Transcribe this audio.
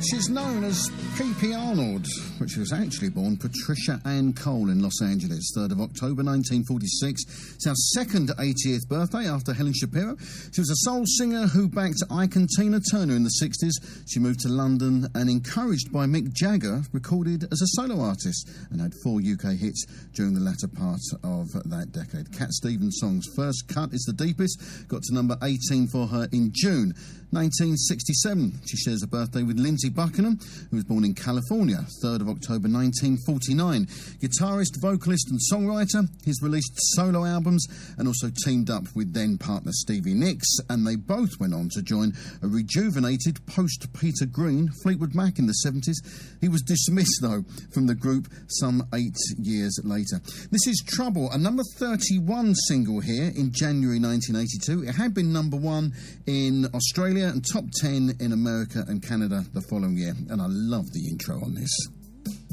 She's known as P.P. Arnold, but she was actually born Patricia Ann Cole in Los Angeles, 3rd of October 1946. It's our second 80th birthday after Helen Shapiro. She was a soul singer who backed Ike and Tina Turner in the 60s. She moved to London and, encouraged by Mick Jagger, recorded as a solo artist and had 4 UK hits during the latter part of that decade. Cat Stevens' song's First Cut is the deepest, got to number 18 for her in June 1967. She shares a birthday with Lindsey Buckingham, who was born in California, 3rd of October 1949. Guitarist, vocalist and songwriter. He's released solo albums and also teamed up with then-partner Stevie Nicks, and they both went on to join a rejuvenated post-Peter Green Fleetwood Mac in the 70s. He was dismissed, though, from the group some 8 years later. This is Trouble, a number 31 single here in January 1982. It had been number 1 in Australia and top 10 in America and Canada the following year, and I love the intro on this.